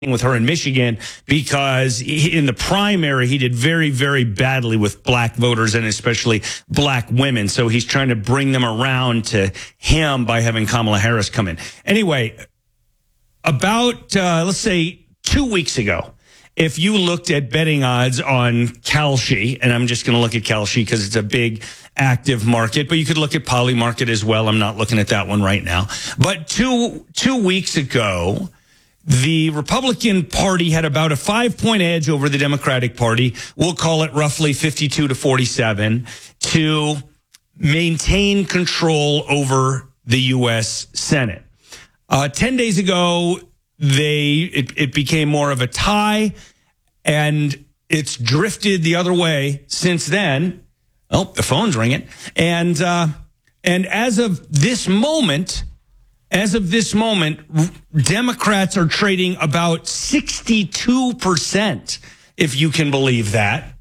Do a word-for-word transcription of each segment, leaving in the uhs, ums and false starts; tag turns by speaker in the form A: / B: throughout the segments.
A: with her in Michigan because he, in the primary, he did very, very badly with black voters and especially black women. So he's trying to bring them around to him by having Kamala Harris come in. Anyway, about, uh, let's say, two weeks ago, if you looked at betting odds on Kalshi, and I'm just going to look at Kalshi because it's a big active market, but you could look at Polymarket as well. I'm not looking at that one right now. But two two weeks ago, the Republican Party had about a five-point edge over the Democratic Party. We'll call it roughly fifty-two to forty-seven to maintain control over the U S Senate. Uh, ten days ago, they it, it became more of a tie, and it's drifted the other way since then. Oh, the phone's ringing. And uh, and as of this moment... As of this moment, Democrats are trading about sixty-two percent, if you can believe that.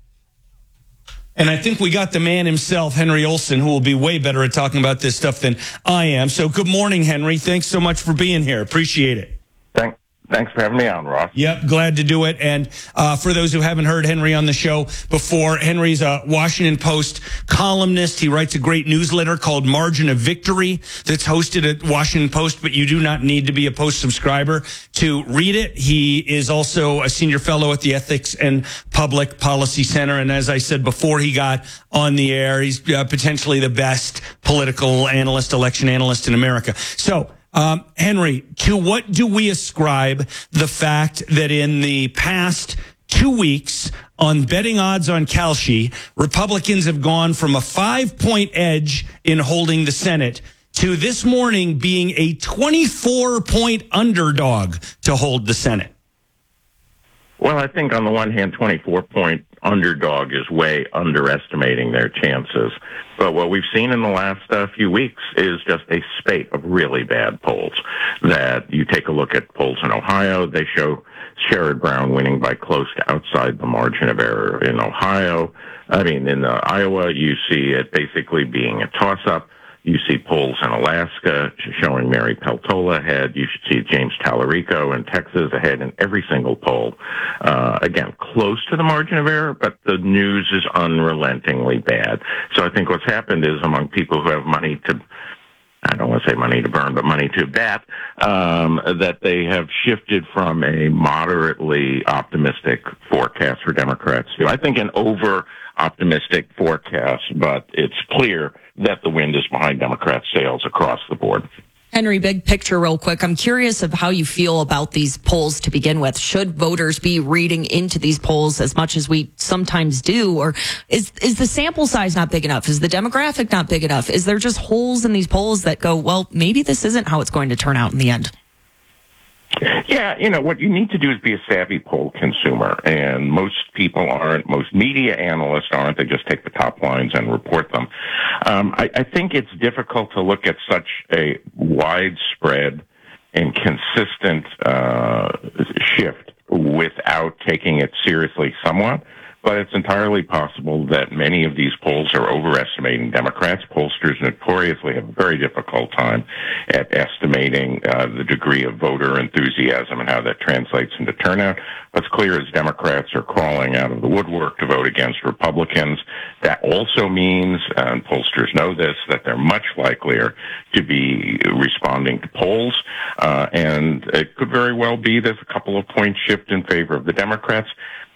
A: And I think we got the man himself, Henry Olsen, who will be way better at talking about this stuff than I am. So good morning, Henry. Thanks so much for being here. Appreciate it.
B: Thanks. Thanks for having me on, Ross.
A: Yep, glad to do it. And uh, for those who haven't heard Henry on the show before, Henry's a Washington Post columnist. He writes a great newsletter called Margin of Victory that's hosted at Washington Post, but you do not need to be a Post subscriber to read it. He is also a senior fellow at the Ethics and Public Policy Center. And as I said before he got on the air, he's uh, potentially the best political analyst, election analyst in America. So, Um, Henry, to what do we ascribe the fact that in the past two weeks on betting odds on Kalshi, Republicans have gone from a five-point edge in holding the Senate to this morning being a twenty-four point underdog to hold the Senate?
B: Well, I think on the one hand, twenty-four point underdog is way underestimating their chances. But what we've seen in the last uh, few weeks is just a spate of really bad polls. That you take a look at polls in Ohio, they show Sherrod Brown winning by close to outside the margin of error in Ohio. I mean, in uh, Iowa, you see it basically being a toss-up. You see polls in Alaska showing Mary Peltola ahead. You should see James Tallarico in Texas ahead in every single poll. Uh, again, close to the margin of error, but the news is unrelentingly bad. So I think what's happened is among people who have money to, I don't want to say money to burn, but money to bet, um, that they have shifted from a moderately optimistic forecast for Democrats to, I think, an over optimistic forecast, but it's clear that the wind is behind Democrat sails across the board.
C: Henry, big picture real quick. I'm curious of how you feel about these polls to begin with. Should voters be reading into these polls as much as we sometimes do? Or is is the sample size not big enough? Is the demographic not big enough? Is there just holes in these polls that go, well, maybe this isn't how it's going to turn out in the end?
B: Yeah, you know, what you need to do is be a savvy poll consumer, and most people aren't, most media analysts aren't. They just take the top lines and report them. Um, I, I think it's difficult to look at such a widespread and consistent uh, shift without taking it seriously somewhat. But it's entirely possible that many of these polls are overestimating Democrats. Pollsters notoriously have a very difficult time at estimating uh, the degree of voter enthusiasm and how that translates into turnout. What's clear is Democrats are crawling out of the woodwork to vote against Republicans. That also means, and pollsters know this, that they're much likelier to be responding to polls. Uh, and it could very well be there's a couple of point shift in favor of the Democrats.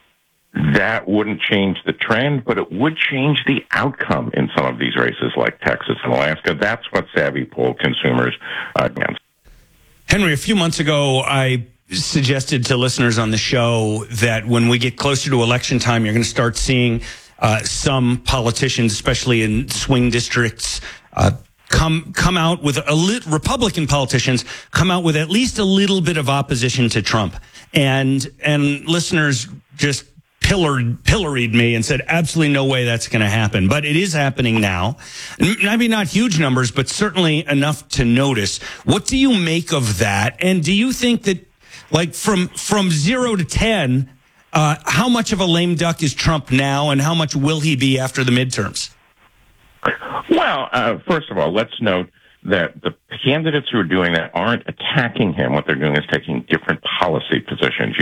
B: That wouldn't change the trend, but it would change the outcome in some of these races like Texas and Alaska. That's what savvy poll consumers are against.
A: Henry, a few months ago, I suggested to listeners on the show that when we get closer to election time, you're going to start seeing uh, some politicians, especially in swing districts, uh, come come out with a lit, Republican politicians come out with at least a little bit of opposition to Trump. And and listeners just Pilloried, pilloried me and said, absolutely no way that's going to happen. But it is happening now. Maybe not huge numbers, but certainly enough to notice. What do you make of that? And do you think that, like, from from zero to ten, uh, how much of a lame duck is Trump now, and how much will he be after the midterms?
B: Well, uh, first of all, let's note that the candidates who are doing that aren't attacking him. What they're doing is taking different policy positions.